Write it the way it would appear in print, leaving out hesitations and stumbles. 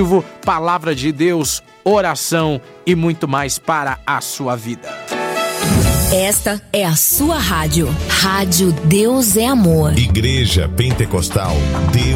positivo, palavra de Deus, oração e muito mais para a sua vida. Esta é a sua rádio. Rádio Deus é Amor. Igreja Pentecostal Deus